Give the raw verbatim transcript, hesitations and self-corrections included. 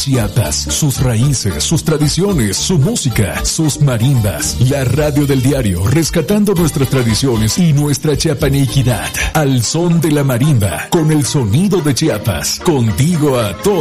Chiapas, sus raíces, sus tradiciones, su música, sus marimbas. La radio del diario, rescatando nuestras tradiciones y nuestra chiapanequidad. Al son de la marimba, con el sonido de Chiapas, contigo a todos.